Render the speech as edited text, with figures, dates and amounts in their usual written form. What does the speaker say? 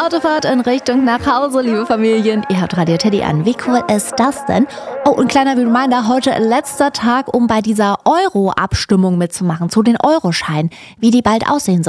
Autofahrt in Richtung nach Hause, liebe Familien. Ihr habt Radio Teddy an. Wie cool ist das denn? Oh, und kleiner Reminder, heute letzter Tag, um bei dieser Euro-Abstimmung mitzumachen zu den Euroscheinen, wie die bald aussehen sollen.